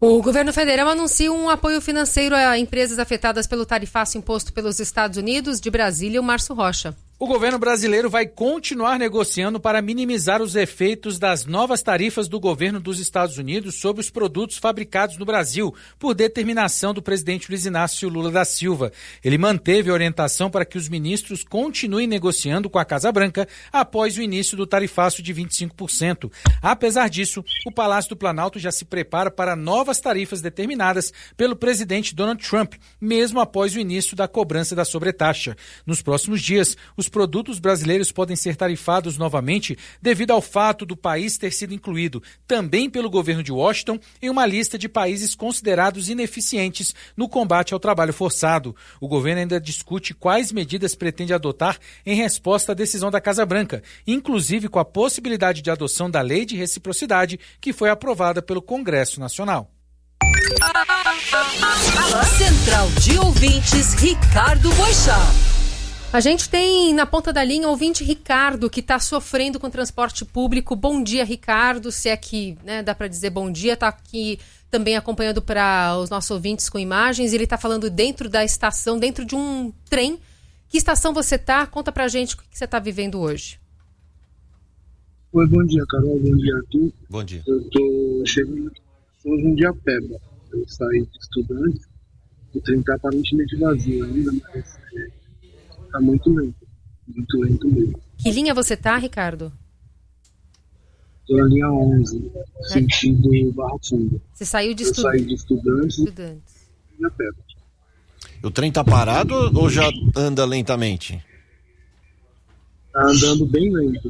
O governo federal anuncia um apoio financeiro a empresas afetadas pelo tarifaço imposto pelos Estados Unidos. De Brasília, o Márcio Rocha. O governo brasileiro vai continuar negociando para minimizar os efeitos das novas tarifas do governo dos Estados Unidos sobre os produtos fabricados no Brasil, por determinação do presidente Luiz Inácio Lula da Silva. Ele manteve a orientação para que os ministros continuem negociando com a Casa Branca após o início do tarifaço de 25%. Apesar disso, o Palácio do Planalto já se prepara para novas tarifas determinadas pelo presidente Donald Trump, mesmo após o início da cobrança da sobretaxa. Nos próximos dias, os produtos brasileiros podem ser tarifados novamente devido ao fato do país ter sido incluído, também pelo governo de Washington, em uma lista de países considerados ineficientes no combate ao trabalho forçado. O governo ainda discute quais medidas pretende adotar em resposta à decisão da Casa Branca, inclusive com a possibilidade de adoção da Lei de Reciprocidade, que foi aprovada pelo Congresso Nacional. Central de Ouvintes, Ricardo Boixá. A gente tem na ponta da linha o ouvinte Ricardo, que está sofrendo com transporte público. Bom dia, Ricardo, se é que dá para dizer bom dia. Está aqui também acompanhando para os nossos ouvintes com imagens. Ele está falando dentro da estação, dentro de um trem. Que estação você está? Conta para a gente o que você está vivendo hoje. Oi, bom dia, Carol. Bom dia, Arthur. Bom dia. Eu estou chegando em Jundiapeba. Eu saí de Estudantes. O trem está aparentemente vazio ainda, mas está muito lento mesmo. Que linha você tá, Ricardo? Estou na linha 11, sentido Barra Funda. Você saiu de Saí de Estudantes. Jundiapeba. O trem tá parado ou já anda lentamente? Tá andando bem lento.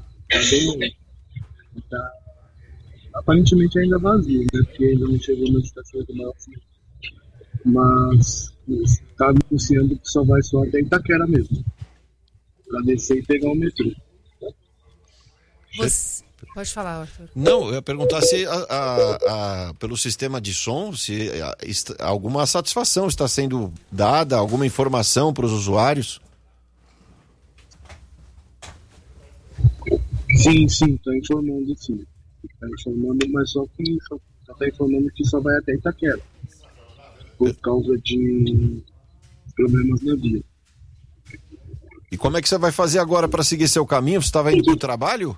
Tá aparentemente ainda vazio, né? Porque ainda não chegou na estação do Barra Funda. Mas está anunciando que só vai até Itaquera mesmo. Para descer e pegar o metrô. Pode falar, Arthur. Não, eu ia perguntar se pelo sistema de som, se alguma satisfação está sendo dada, alguma informação para os usuários. Sim, está informando sim. Está informando, mas só está informando que só vai até Itaquera. Por causa de problemas na via. E como é que você vai fazer agora para seguir seu caminho? Você estava indo para o trabalho?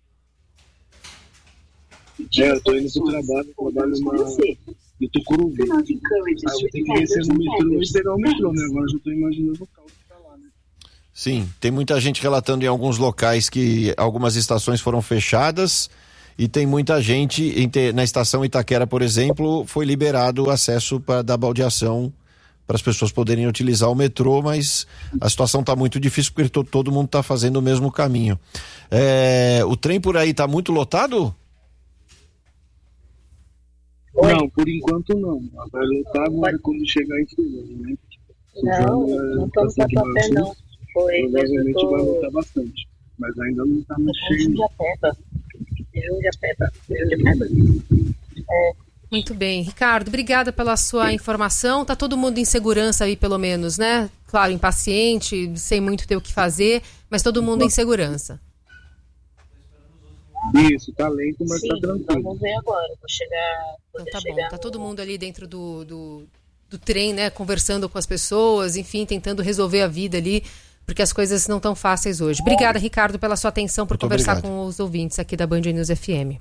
Eu estou indo para o trabalho no Tucuruvi. Aí eu tenho que descer no metrô e pegar o metrô, né? Agora eu já estou imaginando o caos que está lá, né? Sim, tem muita gente relatando em alguns locais que algumas estações foram fechadas e tem muita gente, na estação Itaquera, por exemplo, foi liberado o acesso da baldeação para as pessoas poderem utilizar o metrô, mas a situação está muito difícil porque todo mundo está fazendo o mesmo caminho. O trem por aí está muito lotado? Não, por enquanto não. Vai lotar agora quando chegar em Suzano, né? Não estamos a papel não. Provavelmente vai lotar bastante, mas ainda não está muito cheio. Jundiapeba. Muito bem. Ricardo, obrigada pela sua informação. Tá todo mundo em segurança aí, pelo menos, né? Claro, impaciente, sem muito ter o que fazer, mas todo mundo em segurança. Isso, tá lento, mas tá tranquilo. Vamos ver agora, vou chegar... Então tá bom, tá todo mundo ali dentro do trem, né? Conversando com as pessoas, enfim, tentando resolver a vida ali, porque as coisas não tão fáceis hoje. Obrigada, Ricardo, pela sua atenção, por conversar com os ouvintes aqui da Band News FM.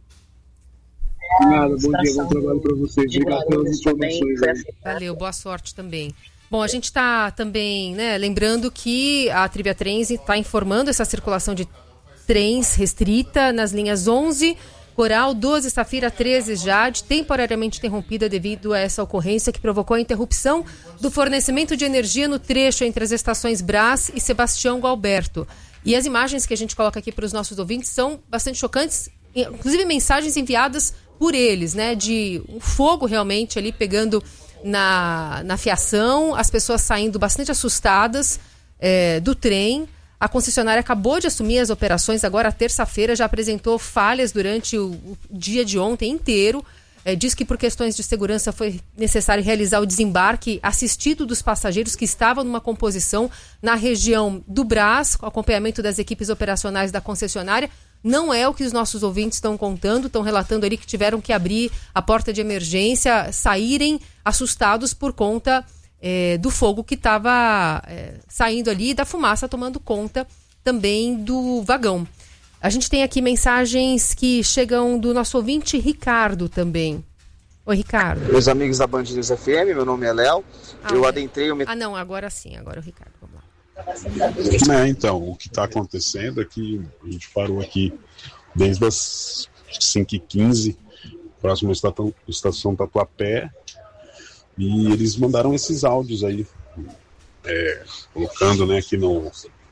Nada, bom dia, bom trabalho para vocês. Obrigado pelas informações. Valeu, boa sorte também. Bom, a gente está também, lembrando que a Trivia Trens está informando essa circulação de trens restrita nas linhas 11, Coral, 12, Safira, 13, Jade, temporariamente interrompida devido a essa ocorrência que provocou a interrupção do fornecimento de energia no trecho entre as estações Brás e Sebastião Gualberto. E as imagens que a gente coloca aqui para os nossos ouvintes são bastante chocantes, inclusive mensagens enviadas por eles, de um fogo realmente ali pegando na fiação, as pessoas saindo bastante assustadas do trem. A concessionária acabou de assumir as operações, agora terça-feira, já apresentou falhas durante o dia de ontem inteiro. Diz que por questões de segurança foi necessário realizar o desembarque assistido dos passageiros que estavam numa composição na região do Brás, com acompanhamento das equipes operacionais da concessionária. Não é o que os nossos ouvintes estão contando, estão relatando ali que tiveram que abrir a porta de emergência, saírem assustados por conta do fogo que estava saindo ali, da fumaça tomando conta também do vagão. A gente tem aqui mensagens que chegam do nosso ouvinte Ricardo também. Oi, Ricardo. Meus amigos da Band News FM, meu nome é Léo. Eu adentrei o metrô. Não, agora sim, agora é o Ricardo. Vamos lá. Então, o que está acontecendo é que a gente parou aqui desde as 5h15, próximo à estação Tatuapé, e eles mandaram esses áudios aí, colocando, né, aqui no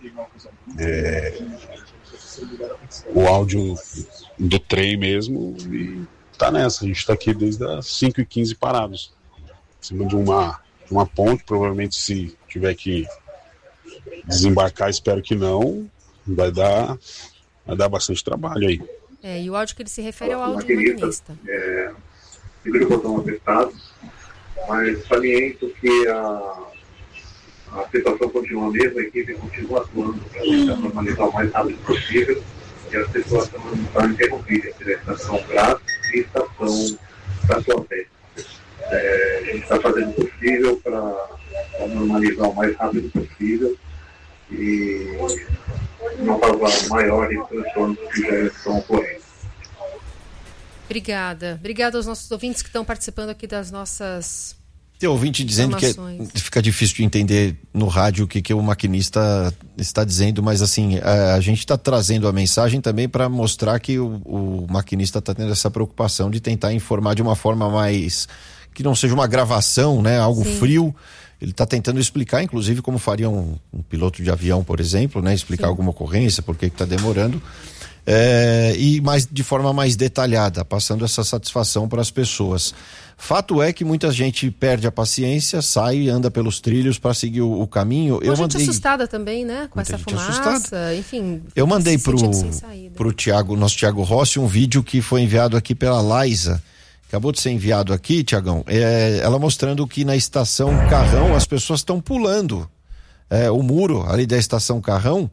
o áudio do trem mesmo, e tá nessa, a gente tá aqui desde as 5h15 parados, em cima de uma ponte. Provavelmente, se tiver que desembarcar, espero que não, vai dar bastante trabalho aí. E o áudio que ele se refere é o áudio do maquinista. Segura o botão apertado, mas saliento que a situação continua a mesma, a equipe continua atuando para tentar normalizar o mais rápido possível, e a situação está interrompida entre a estação Prato e a estação Tatuapé. A gente está fazendo o possível para normalizar o mais rápido possível e não causar maiores transtornos que já estão ocorrendo. Obrigada aos nossos ouvintes que estão participando aqui das nossas... Tem ouvinte dizendo que fica difícil de entender no rádio o que o maquinista está dizendo, mas assim, a gente está trazendo a mensagem também para mostrar que o maquinista está tendo essa preocupação de tentar informar de uma forma mais... que não seja uma gravação, né? Algo frio. Ele está tentando explicar, inclusive, como faria um piloto de avião, por exemplo, né? Explicar alguma ocorrência, por que está demorando. E de forma mais detalhada, passando essa satisfação para as pessoas. Fato é que muita gente perde a paciência, sai e anda pelos trilhos para seguir o caminho. Eu gente assustada também, né? Com essa fumaça, enfim. Eu mandei pro nosso Thiago Rossi um vídeo que foi enviado aqui pela Laisa. Acabou de ser enviado aqui, Tiagão. Ela mostrando que na estação Carrão as pessoas estão pulando o muro ali da estação Carrão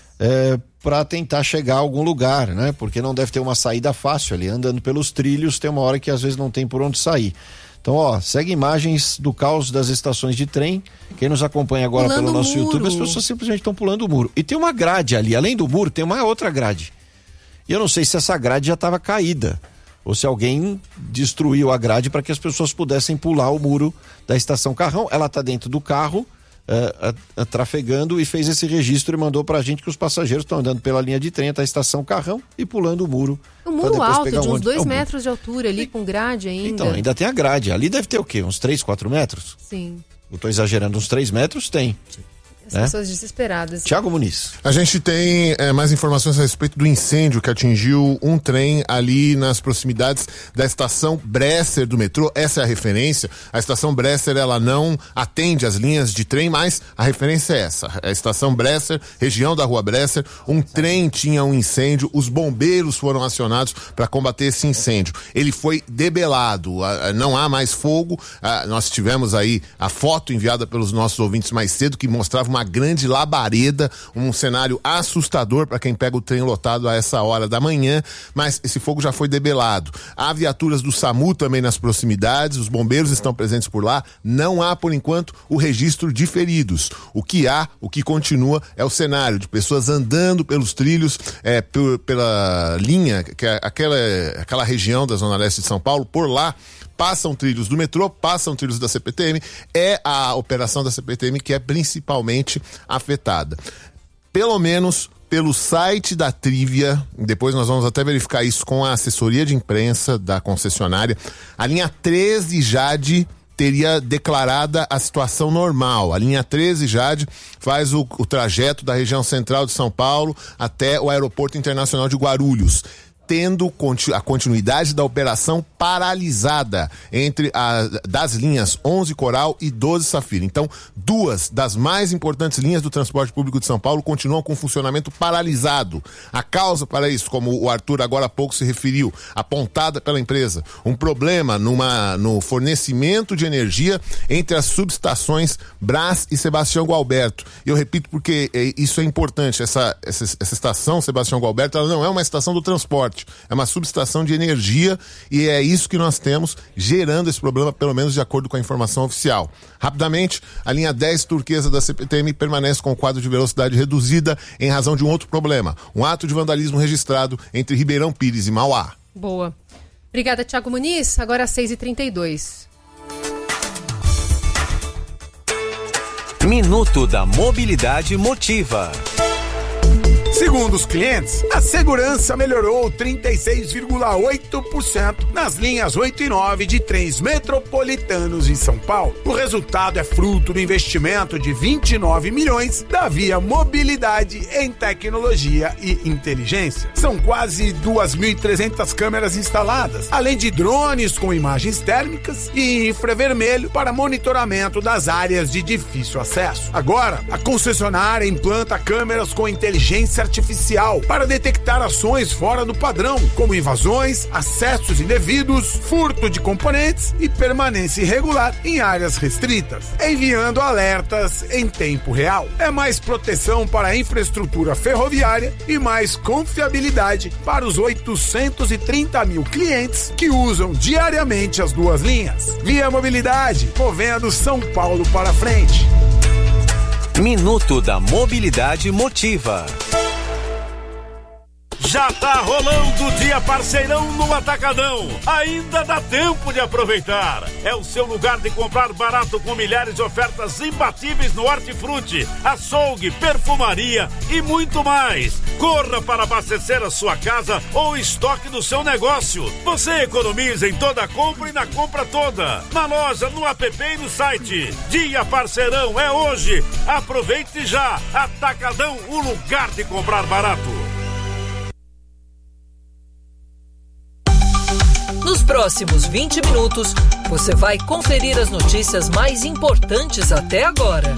para tentar chegar a algum lugar, né? Porque não deve ter uma saída fácil ali, andando pelos trilhos, tem uma hora que às vezes não tem por onde sair. Então, segue imagens do caos das estações de trem. Quem nos acompanha agora pelo nosso YouTube, as pessoas simplesmente estão pulando o muro. E tem uma grade ali, além do muro, tem uma outra grade. E eu não sei se essa grade já estava caída, ou se alguém destruiu a grade para que as pessoas pudessem pular o muro da estação Carrão. Ela está dentro do carro, trafegando, e fez esse registro e mandou pra gente que os passageiros estão andando pela linha de trem até a estação Carrão e pulando o muro. Um muro alto, de uns 2 metros de altura ali, com grade ainda. Então, ainda tem a grade. Ali deve ter o quê? Uns 3, 4 metros? Sim. Eu tô exagerando, uns 3 metros tem. Sim. As pessoas desesperadas. Thiago Muniz. A gente tem mais informações a respeito do incêndio que atingiu um trem ali nas proximidades da estação Bresser do metrô. Essa é a referência. A estação Bresser, ela não atende as linhas de trem, mas a referência é essa. A estação Bresser, região da rua Bresser, um trem tinha um incêndio, os bombeiros foram acionados para combater esse incêndio. Ele foi debelado, não há mais fogo. Nós tivemos aí a foto enviada pelos nossos ouvintes mais cedo que mostrava uma grande labareda, um cenário assustador para quem pega o trem lotado a essa hora da manhã, mas esse fogo já foi debelado. Há viaturas do SAMU também nas proximidades, os bombeiros estão presentes por lá, não há por enquanto o registro de feridos. O que continua é o cenário de pessoas andando pelos trilhos, pela linha, que é aquela região da Zona Leste de São Paulo, por lá passam trilhos do metrô, passam trilhos da CPTM, é a operação da CPTM que é principalmente afetada. Pelo menos pelo site da Trívia, depois nós vamos até verificar isso com a assessoria de imprensa da concessionária, a linha 13 Jade teria declarada a situação normal. A linha 13 Jade faz o trajeto da região central de São Paulo até o Aeroporto Internacional de Guarulhos. tendo a continuidade da operação paralisada das linhas 11 Coral e 12 Safira. Então, duas das mais importantes linhas do transporte público de São Paulo continuam com funcionamento paralisado. A causa para isso, como o Arthur agora há pouco se referiu, apontada pela empresa, um problema no fornecimento de energia entre as subestações Brás e Sebastião Gualberto. Eu repito porque isso é importante. Essa estação Sebastião Gualberto, ela não é uma estação do transporte, é uma subestação de energia, e é isso que nós temos gerando esse problema, pelo menos de acordo com a informação oficial. Rapidamente, a linha 10 turquesa da CPTM permanece com o quadro de velocidade reduzida em razão de um outro problema, um ato de vandalismo registrado entre Ribeirão Pires e Mauá. Boa. Obrigada, Thiago Muniz. Agora 6h32. Minuto da Mobilidade Motiva. Segundo os clientes, a segurança melhorou 36,8% nas linhas 8 e 9 de trens metropolitanos em São Paulo. O resultado é fruto do investimento de 29 milhões da Via Mobilidade em tecnologia e inteligência. São quase 2.300 câmeras instaladas, além de drones com imagens térmicas e infravermelho para monitoramento das áreas de difícil acesso. Agora, a concessionária implanta câmeras com inteligência artificial para detectar ações fora do padrão, como invasões, acessos indevidos, furto de componentes e permanência irregular em áreas restritas, enviando alertas em tempo real. É mais proteção para a infraestrutura ferroviária e mais confiabilidade para os 830 mil clientes que usam diariamente as duas linhas. Via Mobilidade, movendo São Paulo para frente. Minuto da Mobilidade Motiva. Já tá rolando o Dia Parceirão no Atacadão. Ainda dá tempo de aproveitar. É o seu lugar de comprar barato com milhares de ofertas imbatíveis no hortifruti, açougue, perfumaria e muito mais. Corra para abastecer a sua casa ou estoque do seu negócio. Você economiza em toda a compra e na compra toda. Na loja, no app e no site. Dia Parceirão é hoje. Aproveite já. Atacadão, o lugar de comprar barato. Nos próximos 20 minutos, você vai conferir as notícias mais importantes até agora.